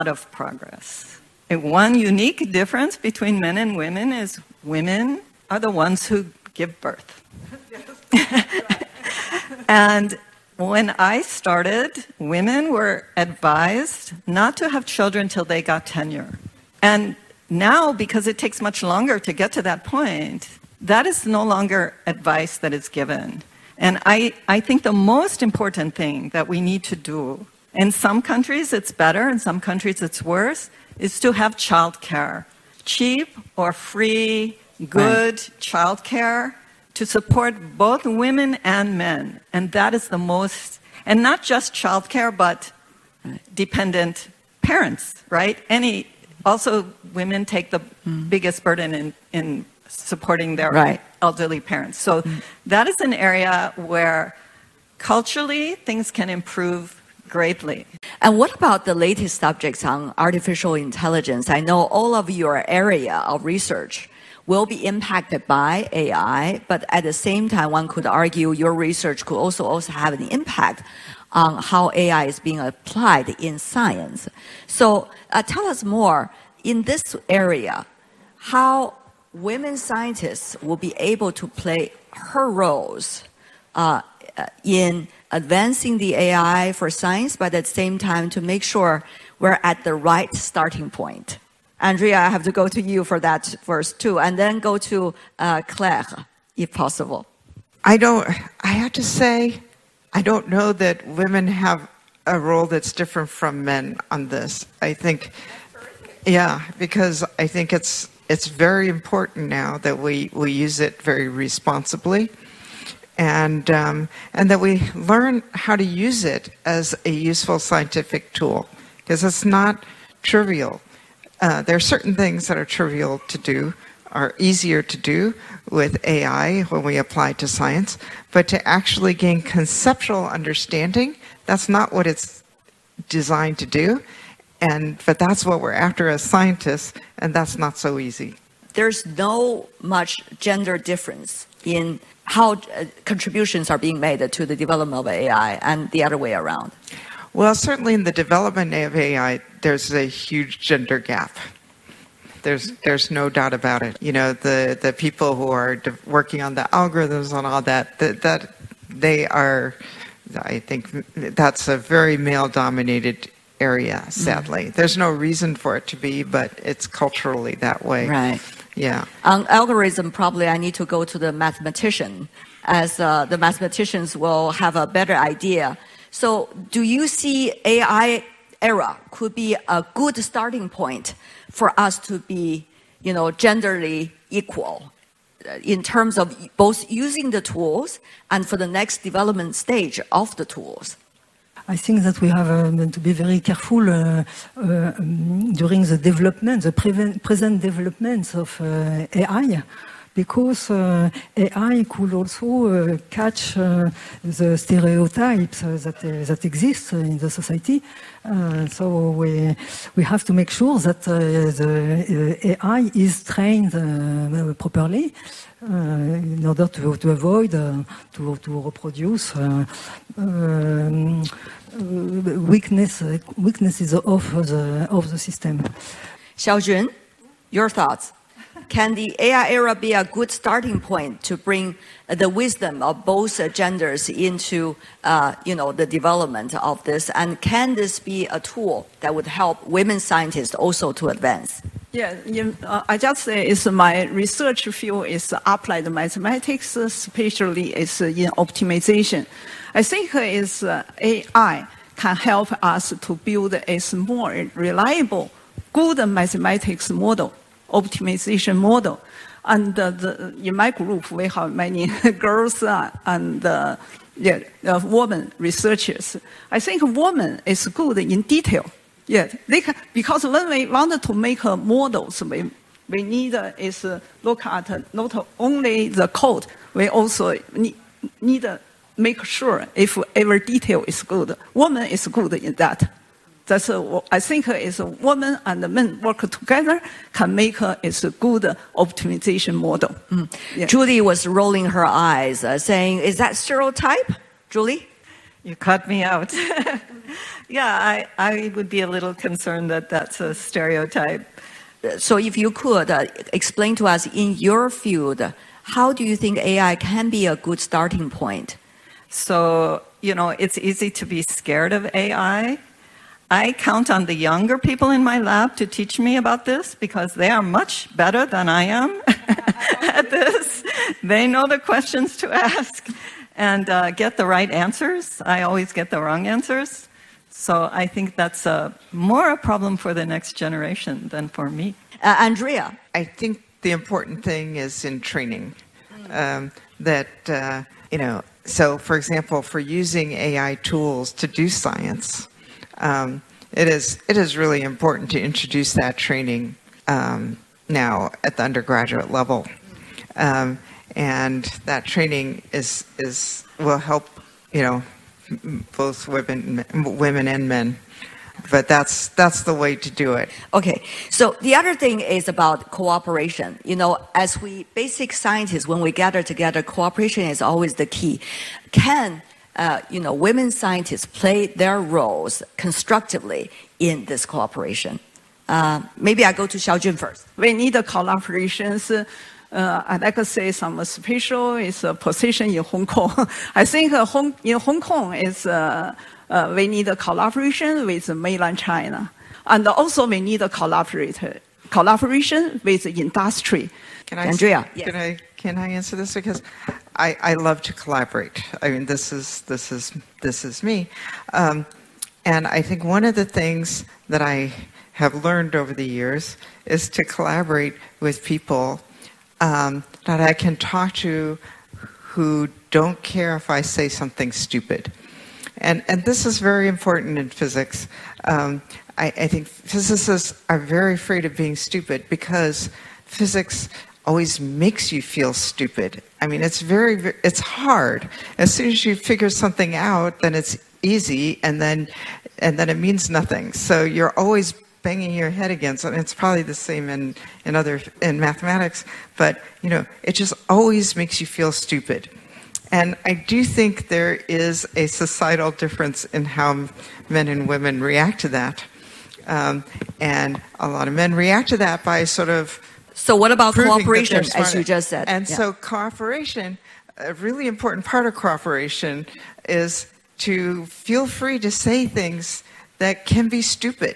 of progress. And one unique difference between men and women is women are the ones who give birth. And when I started, women were advised not to have children till they got tenure. And now, because it takes much longer to get to that point, that is no longer advice that is given. And I think the most important thing that we need to do, in some countries it's better, in some countries it's worse, is to have childcare. Cheap or free, good childcare to support both women and men. And that is the most, and not just childcare, but dependent parents, right? Also, women take the biggest burden in supporting their elderly parents. So that is an area where culturally things can improve greatly. And what about the latest subjects on artificial intelligence? I know all of your area of research will be impacted by AI, but at the same time, one could argue your research could also have an impact on how AI is being applied in science. So tell us more, in this area, how women scientists will be able to play her roles in advancing the AI for science, but at the same time to make sure we're at the right starting point. Andrea, I have to go to you for that first too, and then go to Claire, if possible. I have to say, I don't know that women have a role that's different from men on this. I think, yeah, because I think it's very important now that we use it very responsibly, and that we learn how to use it as a useful scientific tool, because it's not trivial. There are certain things that are trivial to do, are easier to do with AI when we apply to science, but to actually gain conceptual understanding, that's not what it's designed to do. But that's what we're after as scientists, and that's not so easy. There's no much gender difference in how contributions are being made to the development of AI and the other way around. Well, certainly in the development of AI, there's a huge gender gap. There's no doubt about it. You know, the people who are working on the algorithms and all that they are, I think that's a very male-dominated area, sadly. There's no reason for it to be, but it's culturally that way. Right. Yeah. On algorithm, probably I need to go to the mathematician, as the mathematicians will have a better idea. So do you see AI era could be a good starting point for us to be, genderly equal in terms of both using the tools and for the next development stage of the tools? I think that we have to be very careful during the development, the present developments of AI, because AI could also catch the stereotypes that exist in the society. So we have to make sure that the AI is trained properly in order to avoid to reproduce weaknesses of the system. Xiaojun, your thoughts? Can the AI era be a good starting point to bring the wisdom of both genders into, the development of this? And can this be a tool that would help women scientists also to advance? Yeah, I just say it's my research field is applied mathematics, especially is in optimization. I think is AI can help us to build a more reliable, good mathematics model, optimization model. And in my group, we have many girls and women researchers. I think women is good in detail. Yeah, they can, because when we wanted to make models, we need is look at not only the code, we also need make sure if every detail is good. Woman is good in that. That's I think is women and men work together can make is a good optimization model. Yeah. Julie was rolling her eyes, saying, "Is that stereotype, Julie?" You cut me out. Yeah, I would be a little concerned that that's a stereotype. So if you could explain to us in your field, how do you think AI can be a good starting point? So, it's easy to be scared of AI. I count on the younger people in my lab to teach me about this because they are much better than I am at this. They know the questions to ask and get the right answers. I always get the wrong answers. So I think that's more a problem for the next generation than for me. Andrea. I think the important thing is in training. So for example, for using AI tools to do science, it is really important to introduce that training now at the undergraduate level. And that training will help, both women and men. But that's the way to do it. Okay, so the other thing is about cooperation. As we basic scientists, when we gather together, cooperation is always the key. Can women scientists play their roles constructively in this cooperation? Maybe I go to Xiaojun first. We need a collaboration. I'd like to say some special is a position in Hong Kong. I think in Hong Kong is we need a collaboration with mainland China, and also we need a collaboration with industry. Andrea, can I answer this, because I love to collaborate. I mean, this is me, and I think one of the things that I have learned over the years is to collaborate with people that I can talk to who don't care if I say something stupid. And this is very important in physics. I think physicists are very afraid of being stupid because physics always makes you feel stupid. I mean, it's hard. As soon as you figure something out, then it's easy, and then it means nothing. So you're always banging your head against it. And it's probably the same in mathematics, but it just always makes you feel stupid. And I do think there is a societal difference in how men and women react to that. And a lot of men react to that by sort of... So what about cooperation, as you just said? And so cooperation, a really important part of cooperation is to feel free to say things that can be stupid.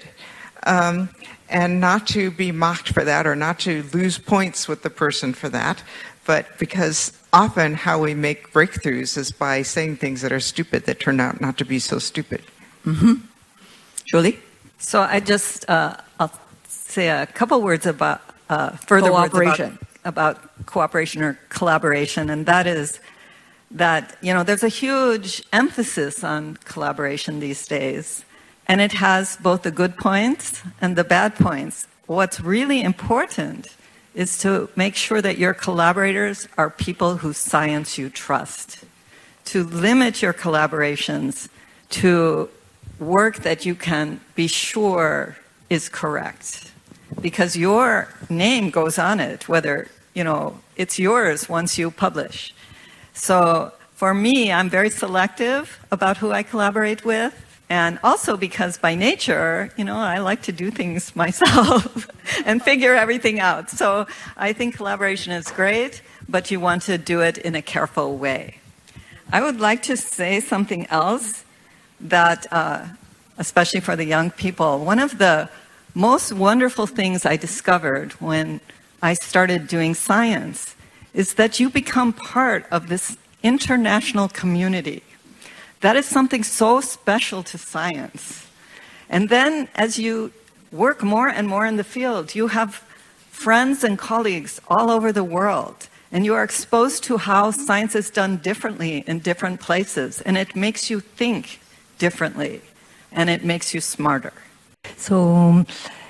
And not to be mocked for that, or not to lose points with the person for that, but because often how we make breakthroughs is by saying things that are stupid that turn out not to be so stupid. Mm-hmm. Julie? So I'll say a couple words about further cooperation. about cooperation or collaboration, and that is that there's a huge emphasis on collaboration these days, and it has both the good points and the bad points. What's really important is to make sure that your collaborators are people whose science you trust, to limit your collaborations to work that you can be sure is correct, because your name goes on it, whether it's yours once you publish. So for me, I'm very selective about who I collaborate with, and also because by nature, I like to do things myself and figure everything out. So I think collaboration is great, but you want to do it in a careful way. I would like to say something else that, especially for the young people, one of the most wonderful things I discovered when I started doing science is that you become part of this international community. That is something so special to science. And then as you work more and more in the field, you have friends and colleagues all over the world, and you are exposed to how science is done differently in different places, and it makes you think differently, and it makes you smarter. So,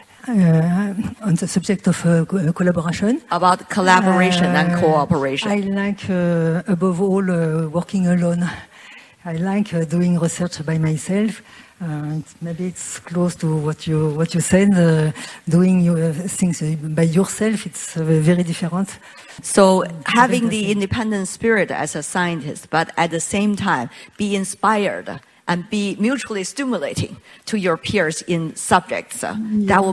on the subject of collaboration. About collaboration and cooperation. I like, above all, working alone. I like doing research by myself. Maybe it's close to what you said. Doing things by yourself, it's very different. So having the independent spirit as a scientist, but at the same time be inspired and be mutually stimulating to your peers in subjects that will